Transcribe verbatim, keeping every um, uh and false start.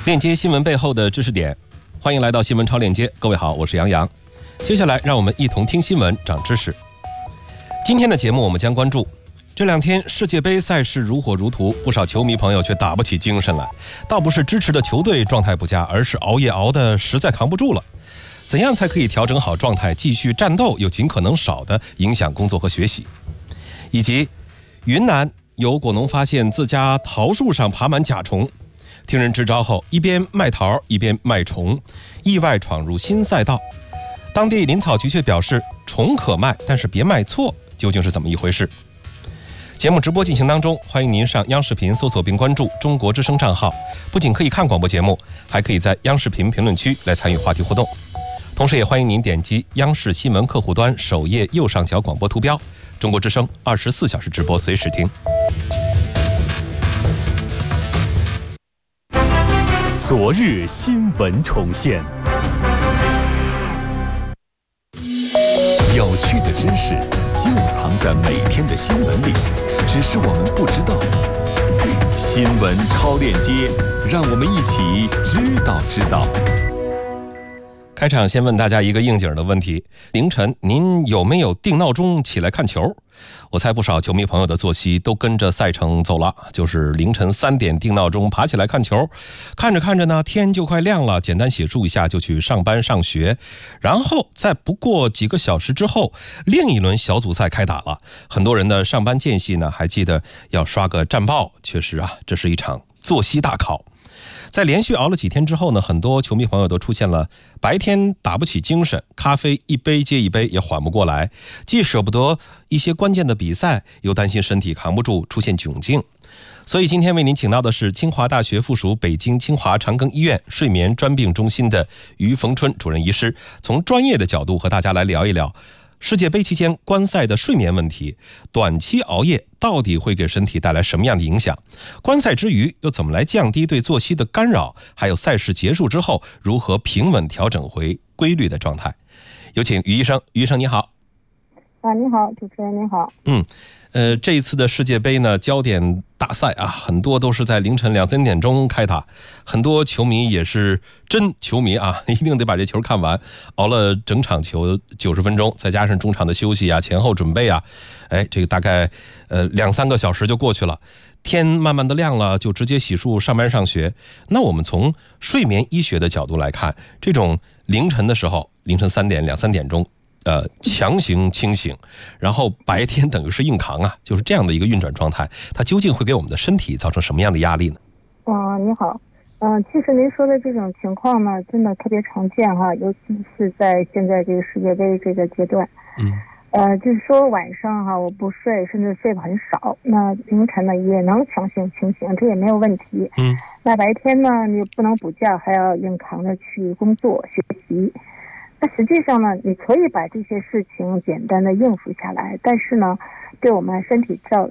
链接新闻背后的知识点，欢迎来到新闻超链接。各位好，我是杨洋。接下来让我们一同听新闻，长知识。今天的节目我们将关注这两天世界杯赛事如火如荼，不少球迷朋友却打不起精神来。倒不是支持的球队状态不佳，而是熬夜熬得实在扛不住了。怎样才可以调整好状态，继续战斗又尽可能少地影响工作和学习？以及云南有果农发现自家桃树上爬满甲虫，听人支招后，一边卖桃一边卖虫，意外闯入新赛道。当地林草局却表示，虫可卖，但是别卖错，究竟是怎么一回事？节目直播进行当中，欢迎您上央视频搜索并关注中国之声账号，不仅可以看广播节目，还可以在央视频评论区来参与话题互动。同时也欢迎您点击央视新闻客户端首页右上角广播图标，中国之声二十四小时直播，随时听。 昨日新闻重现，有趣的知识就藏在每天的新闻里，只是我们不知道。新闻超链接，让我们一起知道知道。 开场先问大家一个应景的问题：凌晨您有没有定闹钟起来看球？我猜不少球迷朋友的作息都跟着赛程走了，就是凌晨三点定闹钟爬起来看球，看着看着呢，天就快亮了，简单洗漱一下就去上班上学，然后在不过几个小时之后，另一轮小组赛开打了。很多人的上班间隙呢，还记得要刷个战报，确实啊，这是一场作息大考。在连续熬了几天之后呢，很多球迷朋友都出现了白天打不起精神，咖啡一杯接一杯也缓不过来，既舍不得一些关键的比赛，又担心身体扛不住出现窘境。所以今天为您请到的是清华大学附属北京清华长庚医院睡眠专病中心的于逢春主任医师，从专业的角度和大家来聊一聊世界杯期间观赛的睡眠问题，短期熬夜到底会给身体带来什么样的影响？观赛之余又怎么来降低对作息的干扰？还有赛事结束之后如何平稳调整回规律的状态？有请于医生。于医生你好。 啊，你好，主持人您好。 嗯，呃，这一次的世界杯呢，焦点大赛啊，很多都是在凌晨两三点钟开打，很多球迷也是真球迷啊，一定得把这球看完，熬了整场球九十分钟，再加上中场的休息啊、前后准备啊，哎，这个大概呃两三个小时就过去了。天慢慢的亮了，就直接洗漱上班上学。那我们从睡眠医学的角度来看，这种凌晨的时候，凌晨三点两三点钟。呃，强行清醒，然后白天等于是硬扛啊，就是这样的一个运转状态，它究竟会给我们的身体造成什么样的压力呢？ 啊，你好，嗯、呃，其实您说的这种情况呢，真的特别常见哈，尤其是在现在这个世界杯这个阶段。 嗯。 呃，就是说晚上哈我不睡，甚至睡得很少，那凌晨呢也能强行清醒，这也没有问题。 嗯。那白天呢，你不能补觉，还要硬扛着去工作学习。那实际上呢，你可以把这些事情简单的应付下来，但是呢，对我们身体造